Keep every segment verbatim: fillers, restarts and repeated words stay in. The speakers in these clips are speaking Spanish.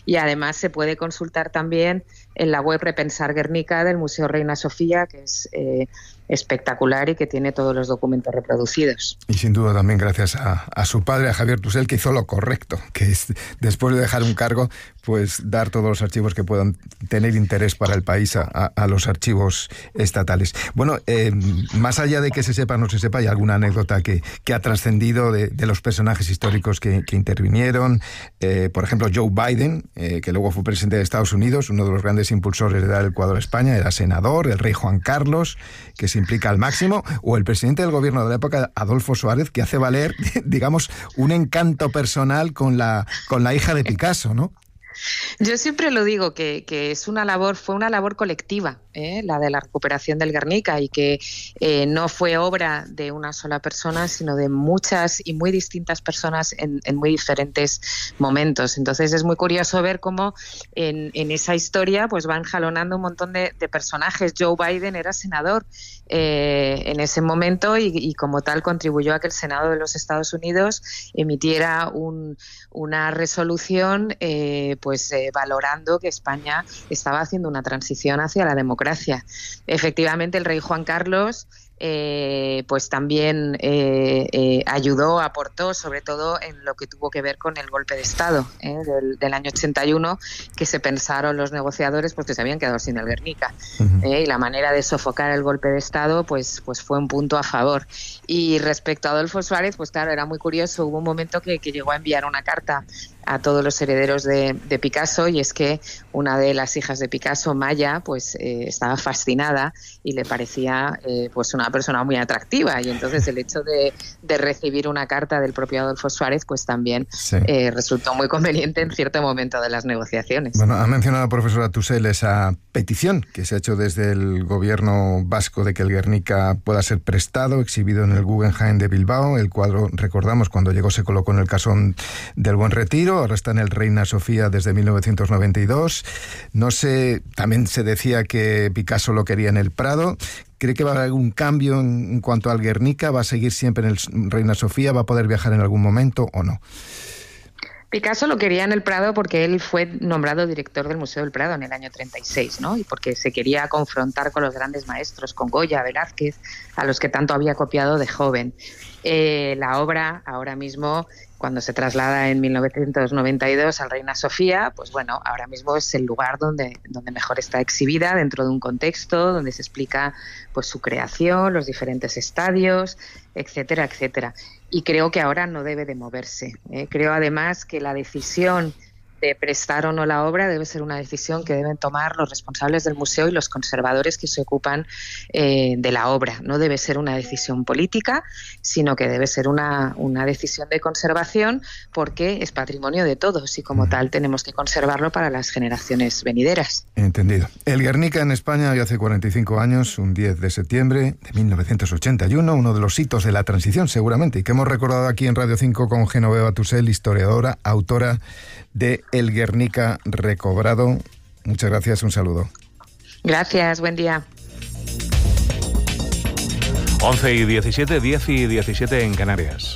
y además se puede consultar también en la web Repensar Guernica del Museo Reina Sofía, que es eh, espectacular y que tiene todos los documentos reproducidos. Y sin duda también gracias a, a su padre, a Javier Tusell, que hizo lo correcto, que es, después de dejar un cargo, pues dar todos los archivos que puedan tener interés para el país a, a, a los archivos estatales. Bueno, eh, más allá de que se sepa o no se sepa, ¿hay alguna anécdota que, que ha trascendido de, de los personajes históricos que, que intervinieron? Eh, por ejemplo, Joe Biden, eh, que luego fue presidente de Estados Unidos, uno de los grandes impulsores de dar el Ecuador a España, era senador, el rey Juan Carlos, que se implica al máximo, o el presidente del gobierno de la época, Adolfo Suárez, que hace valer, digamos, un encanto personal con la, con la hija de Picasso, ¿no? Yo siempre lo digo, que, que es una labor, fue una labor colectiva, ¿eh? la de la recuperación del Guernica, y que eh, no fue obra de una sola persona, sino de muchas y muy distintas personas en, en muy diferentes momentos. Entonces es muy curioso ver cómo en, en esa historia pues van jalonando un montón de, de personajes. Joe Biden era senador eh, en ese momento y, y como tal contribuyó a que el Senado de los Estados Unidos emitiera un, una resolución eh, pues eh, valorando que España estaba haciendo una transición hacia la democracia. Efectivamente, el rey Juan Carlos eh, pues también eh, eh, ayudó, aportó, sobre todo en lo que tuvo que ver con el golpe de Estado eh, del, del año ochenta y uno, que se pensaron los negociadores pues que se habían quedado sin el Guernica. Uh-huh. eh, y la manera de sofocar el golpe de Estado pues, pues fue un punto a favor. Y respecto a Adolfo Suárez, pues claro, era muy curioso. Hubo un momento que, que llegó a enviar una carta a todos los herederos de, de Picasso, y es que una de las hijas de Picasso, Maya, pues eh, estaba fascinada y le parecía eh, pues una persona muy atractiva, y entonces el hecho de, de recibir una carta del propio Adolfo Suárez pues también sí. eh, resultó muy conveniente en cierto momento de las negociaciones. Bueno, ha mencionado, profesora Tusell, esa petición que se ha hecho desde el gobierno vasco de que el Guernica pueda ser prestado, exhibido en el Guggenheim de Bilbao. El cuadro, recordamos, cuando llegó se colocó en el Casón del Buen Retiro, ahora está en el Reina Sofía desde mil novecientos noventa y dos. No sé, también se decía que Picasso lo quería en el Prado. ¿Cree que va a haber algún cambio en, en cuanto al Guernica? ¿Va a seguir siempre en el Reina Sofía? ¿Va a poder viajar en algún momento o no? Picasso lo quería en el Prado porque él fue nombrado director del Museo del Prado en el año treinta y seis, ¿no? Y porque se quería confrontar con los grandes maestros, con Goya, Velázquez, a los que tanto había copiado de joven. Eh, la obra ahora mismo, cuando se traslada en mil novecientos noventa y dos al Reina Sofía, pues bueno, ahora mismo es el lugar donde, donde mejor está exhibida, dentro de un contexto donde se explica pues su creación, los diferentes estadios, etcétera, etcétera. Y creo que ahora no debe de moverse. ¿eh? Creo además que la decisión de prestar o no la obra debe ser una decisión que deben tomar los responsables del museo y los conservadores que se ocupan eh, de la obra. No debe ser una decisión política, sino que debe ser una, una decisión de conservación, porque es patrimonio de todos y como tal tenemos que conservarlo para las generaciones venideras. Entendido. El Guernica en España hoy hace cuarenta y cinco años, un diez de septiembre de mil novecientos ochenta y uno, uno de los hitos de la transición seguramente, y que hemos recordado aquí en Radio cinco con Genoveva Tusell, historiadora, autora de El Guernica recobrado. Muchas gracias, un saludo. Gracias, buen día. once y diecisiete, diez y diecisiete en Canarias.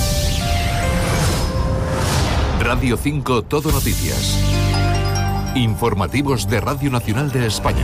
Radio cinco Todo Noticias. Informativos de Radio Nacional de España.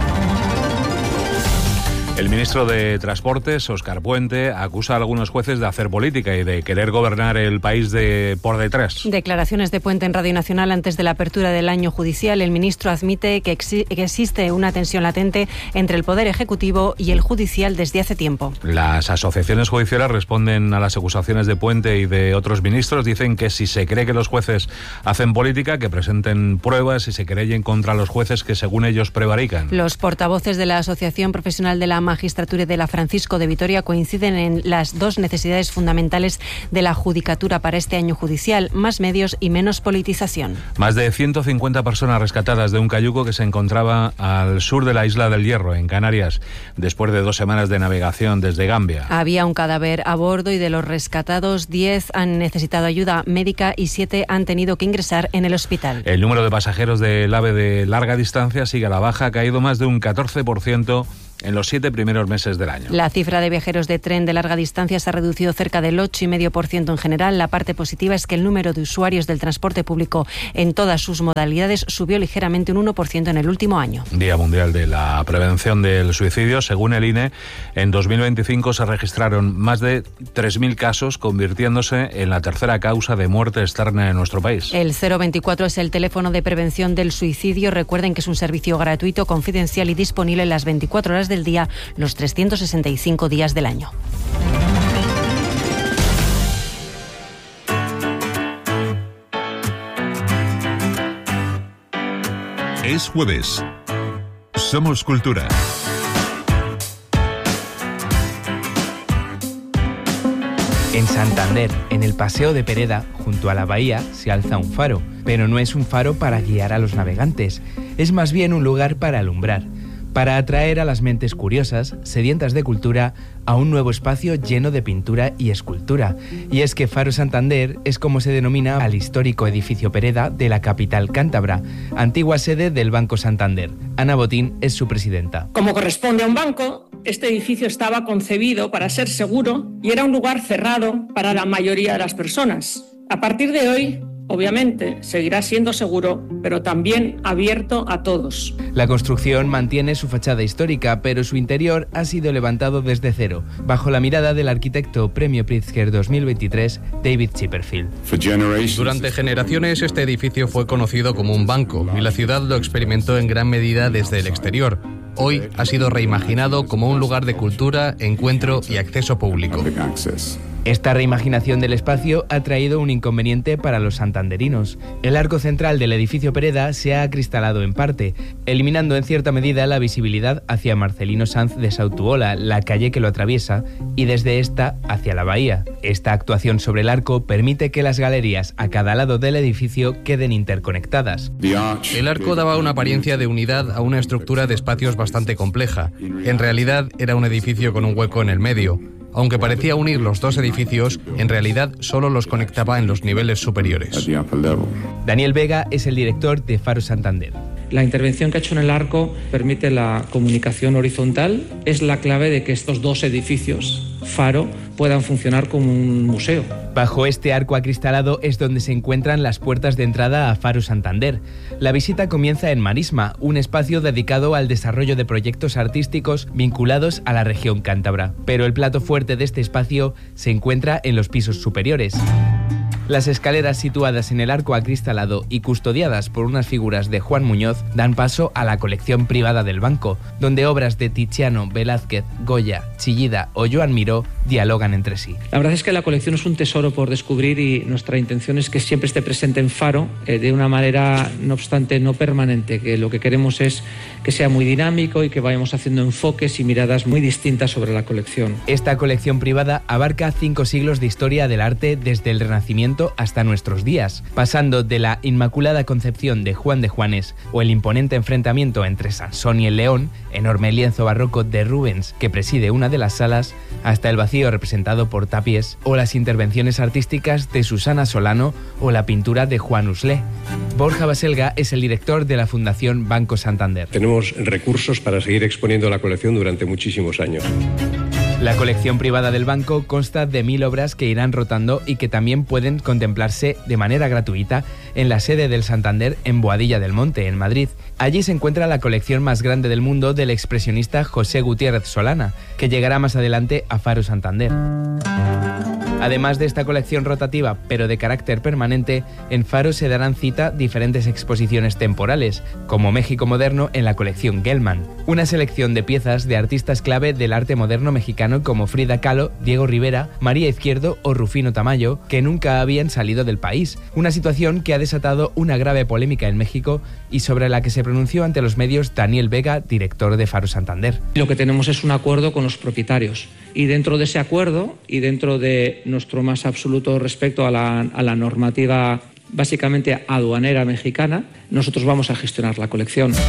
El ministro de Transportes, Óscar Puente, acusa a algunos jueces de hacer política y de querer gobernar el país de por detrás. Declaraciones de Puente en Radio Nacional antes de la apertura del año judicial. El ministro admite que, exi- que existe una tensión latente entre el Poder Ejecutivo y el Judicial desde hace tiempo. Las asociaciones judiciales responden a las acusaciones de Puente y de otros ministros. Dicen que si se cree que los jueces hacen política, que presenten pruebas y se querellen contra los jueces que según ellos prevarican. Los portavoces de la Asociación Profesional de la Magistratura y de la Francisco de Vitoria coinciden en las dos necesidades fundamentales de la judicatura para este año judicial: más medios y menos politización. Más de ciento cincuenta personas rescatadas de un cayuco que se encontraba al sur de la isla del Hierro, en Canarias, después de dos semanas de navegación desde Gambia. Había un cadáver a bordo y de los rescatados, diez han necesitado ayuda médica y siete han tenido que ingresar en el hospital. El número de pasajeros del AVE de larga distancia sigue a la baja, ha caído más de un catorce por ciento en los siete primeros meses del año. La cifra de viajeros de tren de larga distancia se ha reducido cerca del ocho coma cinco por ciento en general. La parte positiva es que el número de usuarios del transporte público en todas sus modalidades subió ligeramente un uno por ciento en el último año. Día Mundial de la Prevención del Suicidio. Según el I N E, en dos mil veinticinco se registraron más de tres mil casos, convirtiéndose en la tercera causa de muerte externa en nuestro país. El cero veinticuatro es el teléfono de prevención del suicidio. Recuerden que es un servicio gratuito, confidencial y disponible las veinticuatro horas del día, los trescientos sesenta y cinco días del año. Es jueves. Somos Cultura. En Santander, en el Paseo de Pereda, junto a la bahía, se alza un faro, pero no es un faro para guiar a los navegantes, es más bien un lugar para alumbrar, para atraer a las mentes curiosas, sedientas de cultura, a un nuevo espacio lleno de pintura y escultura. Y es que Faro Santander es como se denomina al histórico edificio Pereda de la capital cántabra, antigua sede del Banco Santander. Ana Botín es su presidenta. Como corresponde a un banco, este edificio estaba concebido para ser seguro y era un lugar cerrado para la mayoría de las personas. A partir de hoy, obviamente, seguirá siendo seguro, pero también abierto a todos. La construcción mantiene su fachada histórica, pero su interior ha sido levantado desde cero, bajo la mirada del arquitecto Premio Pritzker dos mil veintitrés, David Chipperfield. Durante generaciones, este edificio fue conocido como un banco, y la ciudad lo experimentó en gran medida desde el exterior. Hoy ha sido reimaginado como un lugar de cultura, encuentro y acceso público. Esta reimaginación del espacio ha traído un inconveniente para los santanderinos. El arco central del edificio Pereda se ha acristalado en parte, eliminando en cierta medida la visibilidad hacia Marcelino Sanz de Sautuola, la calle que lo atraviesa, y desde esta hacia la bahía. Esta actuación sobre el arco permite que las galerías a cada lado del edificio queden interconectadas. El arco daba una apariencia de unidad a una estructura de espacios bastante compleja. En realidad era un edificio con un hueco en el medio. Aunque parecía unir los dos edificios, en realidad solo los conectaba en los niveles superiores. Daniel Vega es el director de Faro Santander. La intervención que ha hecho en el arco permite la comunicación horizontal. Es la clave de que estos dos edificios, Faro, puedan funcionar como un museo. Bajo este arco acristalado es donde se encuentran las puertas de entrada a Faro Santander. La visita comienza en Marisma, un espacio dedicado al desarrollo de proyectos artísticos vinculados a la región cántabra. Pero el plato fuerte de este espacio se encuentra en los pisos superiores. Las escaleras situadas en el arco acristalado y custodiadas por unas figuras de Juan Muñoz dan paso a la colección privada del banco, donde obras de Tiziano, Velázquez, Goya, Chillida o Joan Miró dialogan entre sí. La verdad es que la colección es un tesoro por descubrir y nuestra intención es que siempre esté presente en Faro eh, de una manera, no obstante, no permanente, que lo que queremos es que sea muy dinámico y que vayamos haciendo enfoques y miradas muy distintas sobre la colección. Esta colección privada abarca cinco siglos de historia del arte desde el Renacimiento hasta nuestros días, pasando de la Inmaculada Concepción de Juan de Juanes o el imponente enfrentamiento entre Sansón y el León, enorme lienzo barroco de Rubens que preside una de las salas, hasta el vacío representado por Tapies o las intervenciones artísticas de Susana Solano o la pintura de Juan Uslé. Borja Baselga es el director de la Fundación Banco Santander. Tenemos recursos para seguir exponiendo la colección durante muchísimos años. La colección privada del banco consta de mil obras que irán rotando y que también pueden contemplarse de manera gratuita en la sede del Santander en Boadilla del Monte, en Madrid. Allí se encuentra la colección más grande del mundo del expresionista José Gutiérrez Solana, que llegará más adelante a Faro Santander. Además de esta colección rotativa, pero de carácter permanente, en Faro se darán cita diferentes exposiciones temporales, como México Moderno en la colección Gelman, una selección de piezas de artistas clave del arte moderno mexicano como Frida Kahlo, Diego Rivera, María Izquierdo o Rufino Tamayo, que nunca habían salido del país, una situación que ha desatado una grave polémica en México y sobre la que se pronunció ante los medios Daniel Vega, director de Faro Santander. Lo que tenemos es un acuerdo con los propietarios y dentro de ese acuerdo y dentro de nuestro más absoluto respeto a la, a la normativa básicamente aduanera mexicana, nosotros vamos a gestionar la colección.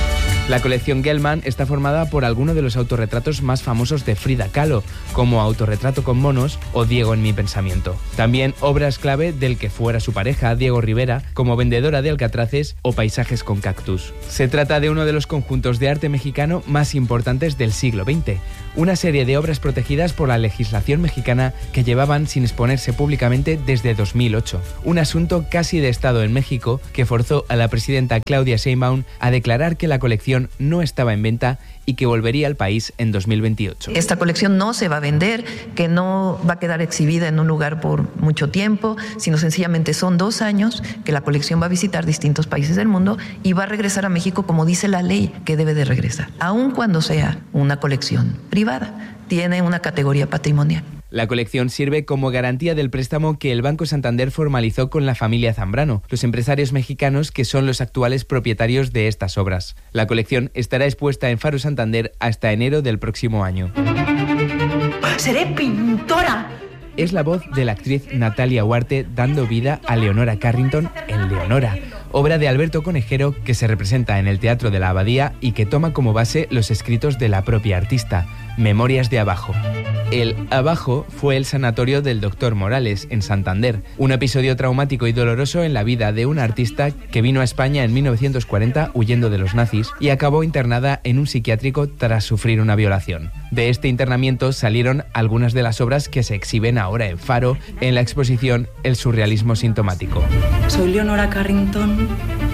La colección Gelman está formada por algunos de los autorretratos más famosos de Frida Kahlo, como Autorretrato con monos o Diego en mi pensamiento. También obras clave del que fuera su pareja, Diego Rivera, como Vendedora de alcatraces o Paisajes con cactus. Se trata de uno de los conjuntos de arte mexicano más importantes del siglo veinte, una serie de obras protegidas por la legislación mexicana que llevaban sin exponerse públicamente desde dos mil ocho. Un asunto casi de Estado en México que forzó a la presidenta Claudia Sheinbaum a declarar que la colección no estaba en venta y que volvería al país en dos mil veintiocho. Esta colección no se va a vender, que no va a quedar exhibida en un lugar por mucho tiempo, sino sencillamente son dos años que la colección va a visitar distintos países del mundo y va a regresar a México como dice la ley que debe de regresar, aun cuando sea una colección privada, tiene una categoría patrimonial. La colección sirve como garantía del préstamo que el Banco Santander formalizó con la familia Zambrano, los empresarios mexicanos que son los actuales propietarios de estas obras. La colección estará expuesta en Faro Santander hasta enero del próximo año. ¡Seré pintora! Es la voz de la actriz Natalia Huarte dando vida a Leonora Carrington en Leonora, obra de Alberto Conejero que se representa en el Teatro de la Abadía y que toma como base los escritos de la propia artista, Memorias de Abajo. El Abajo fue el sanatorio del doctor Morales, en Santander, un episodio traumático y doloroso en la vida de una artista que vino a España en mil novecientos cuarenta huyendo de los nazis y acabó internada en un psiquiátrico tras sufrir una violación. De este internamiento salieron algunas de las obras que se exhiben ahora en Faro en la exposición El surrealismo sintomático. Soy Leonora Carrington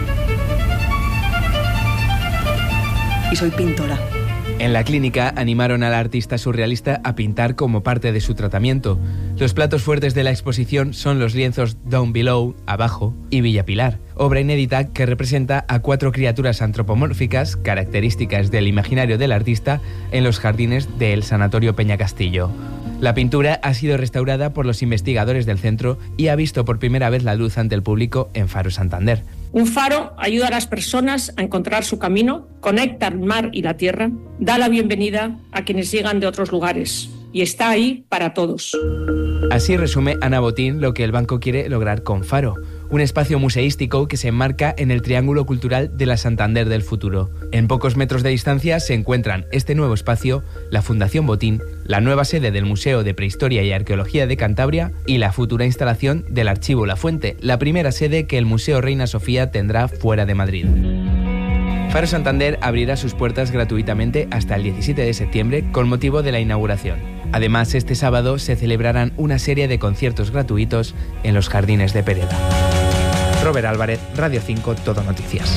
y soy pintora. En la clínica animaron a la artista surrealista a pintar como parte de su tratamiento. Los platos fuertes de la exposición son los lienzos Down Below, Abajo, y Villa Pilar, obra inédita que representa a cuatro criaturas antropomórficas, características del imaginario del artista, en los jardines del Sanatorio Peña Castillo. La pintura ha sido restaurada por los investigadores del centro y ha visto por primera vez la luz ante el público en Faro Santander. Un faro ayuda a las personas a encontrar su camino, conecta el mar y la tierra, da la bienvenida a quienes llegan de otros lugares y está ahí para todos. Así resume Ana Botín lo que el banco quiere lograr con Faro, un espacio museístico que se enmarca en el triángulo cultural de la Santander del futuro. En pocos metros de distancia se encuentran este nuevo espacio, la Fundación Botín, la nueva sede del Museo de Prehistoria y Arqueología de Cantabria y la futura instalación del Archivo La Fuente, la primera sede que el Museo Reina Sofía tendrá fuera de Madrid. Faro Santander abrirá sus puertas gratuitamente hasta el diecisiete de septiembre con motivo de la inauguración. Además, este sábado se celebrarán una serie de conciertos gratuitos en los jardines de Pereda. Robert Álvarez, Radio cinco, Todo Noticias.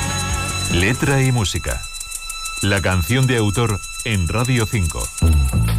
Letra y música. La canción de autor en Radio cinco.